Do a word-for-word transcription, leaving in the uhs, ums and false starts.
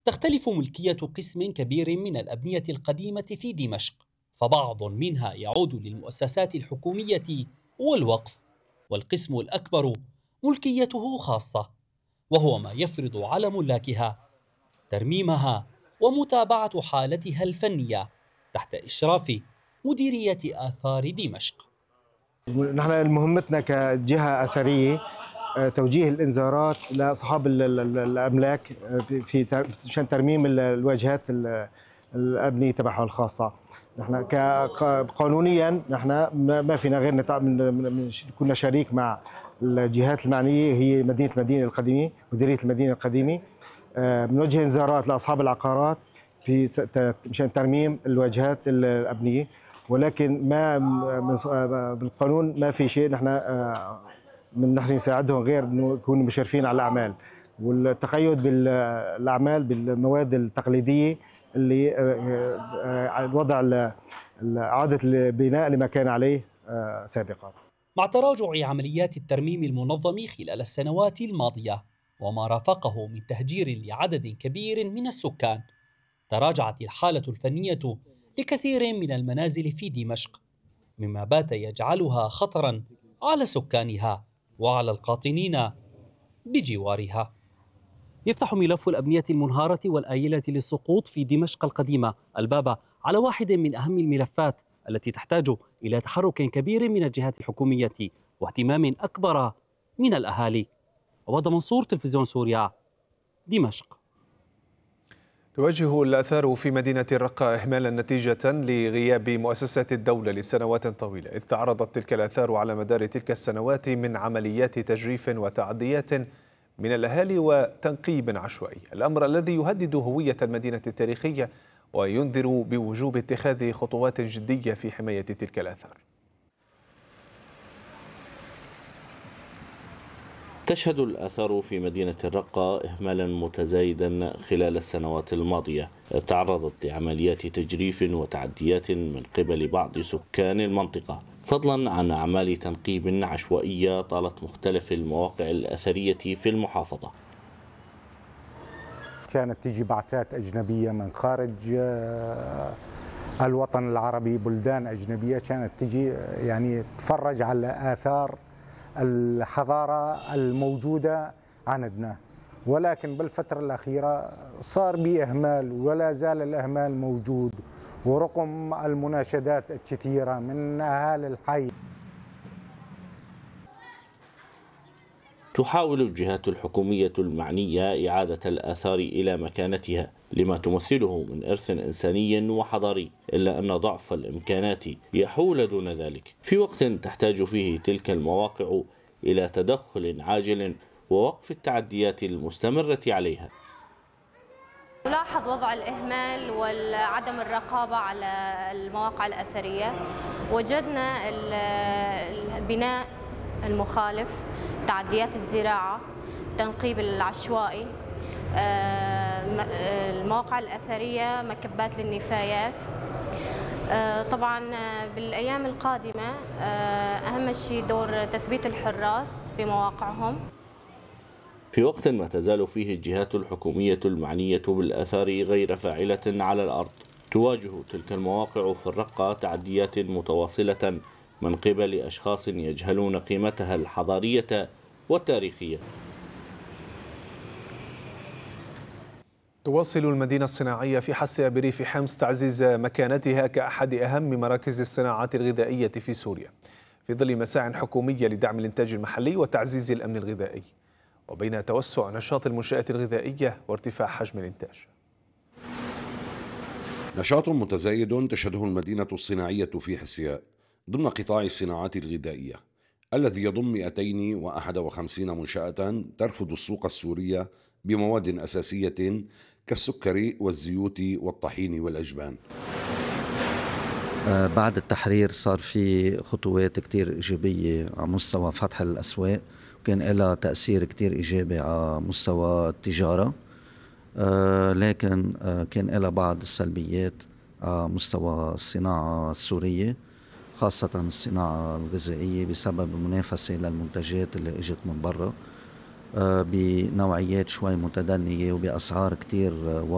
تختلف ملكية قسم كبير من الأبنية القديمة في دمشق، فبعض منها يعود للمؤسسات الحكومية والوقف، والقسم الأكبر ملكيته خاصة، وهو ما يفرض على ملاكها ترميمها ومتابعة حالتها الفنية تحت إشراف مديرية آثار دمشق. نحن مهمتنا كجهة أثرية آه، توجيه الإنذارات لأصحاب ال- ال- ال- الأملاك آه، في في- مشان ترميم ال- الواجهات ال- الأبنية تبعها الخاصة. نحن ك- قانونيا نحن ما ما فينا غير نتع- من- من- من- كنا شريك مع الجهات المعنية، هي مدينة المدينة القديمة، مديرية المدينة القديمة. آه، بنوجه إنذارات لأصحاب العقارات في ت- مشان ترميم الواجهات الأبنية، ولكن ما من- آه، بالقانون ما في شيء نحن آه، من نحن نساعدهم غير انه يكونوا مشرفين على الاعمال، والتقيد بالاعمال بالمواد التقليديه اللي آه، آه، وضع ال- ال- اعاده البناء لما كان عليه آه، سابقا. مع تراجع عمليات الترميم المنظم خلال السنوات الماضية وما رافقه من تهجير لعدد كبير من السكان، تراجعت الحالة الفنية لكثير من المنازل في دمشق، مما بات يجعلها خطرا على سكانها وعلى القاطنين بجوارها. يفتح ملف الأبنية المنهارة والآيلة للسقوط في دمشق القديمة الباب على واحد من أهم الملفات التي تحتاج إلى تحرك كبير من الجهات الحكومية واهتمام أكبر من الأهالي. عواد منصور، تلفزيون سوريا، دمشق. تواجه الآثار في مدينة الرقة إهمالا نتيجة لغياب مؤسسات الدولة لسنوات طويلة، إذ تعرضت تلك الآثار على مدار تلك السنوات من عمليات تجريف وتعديات من الأهالي وتنقيب عشوائي، الأمر الذي يهدد هوية المدينة التاريخية وينذر بوجوب اتخاذ خطوات جدية في حماية تلك الآثار. تشهد الآثار في مدينة الرقة إهمالا متزايدا خلال السنوات الماضية، تعرضت لعمليات تجريف وتعديات من قبل بعض سكان المنطقة، فضلا عن أعمال تنقيب عشوائية طالت مختلف المواقع الأثرية في المحافظة. كانت تجي بعثات أجنبية من خارج الوطن العربي، بلدان أجنبية كانت تجي يعني تتفرج على آثار الحضارة الموجودة عندنا، ولكن بالفترة الأخيرة صار بإهمال ولا زال الإهمال موجود، ورغم المناشدات الكثيرة من أهالي الحي. تحاول الجهات الحكومية المعنية إعادة الآثار إلى مكانتها لما تمثله من إرث إنساني وحضاري، إلا أن ضعف الإمكانات يحول دون ذلك في وقت تحتاج فيه تلك المواقع إلى تدخل عاجل ووقف التعديات المستمرة عليها. نلاحظ وضع الإهمال وعدم الرقابة على المواقع الأثرية. وجدنا البناء المخالف، تعديات الزراعة، التنقيب العشوائي، المواقع الأثرية، مكبات للنفايات. طبعا بالأيام القادمة أهم شيء دور تثبيت الحراس في مواقعهم. في وقت ما تزال فيه الجهات الحكومية المعنية بالآثار غير فاعلة على الأرض، تواجه تلك المواقع في الرقة تعديات متواصلة من قبل أشخاص يجهلون قيمتها الحضارية والتاريخية. تواصل المدينة الصناعية في حسا بريف حمص تعزيز مكانتها كأحد أهم مراكز الصناعات الغذائية في سوريا، في ظل مساع حكومية لدعم الإنتاج المحلي وتعزيز الأمن الغذائي، وبين توسع نشاط المنشآت الغذائية وارتفاع حجم الإنتاج. نشاط متزايد تشهده المدينة الصناعية في حسياء ضمن قطاع الصناعات الغذائية الذي يضم مئتين وواحد وخمسين منشأة ترفض السوق السورية بمواد أساسية كالسكر والزيوت والطحين والأجبان. بعد التحرير صار في خطوات كتير إيجابية على مستوى فتح الأسواق، وكان لها تأثير كتير إيجابي على مستوى التجارة، لكن كان لها بعض السلبيات على مستوى الصناعة السورية، خاصة الصناعة الغذائية بسبب المنافسة للمنتجات اللي اجت من برا بنوعيات شوي متدنية وبأسعار كتير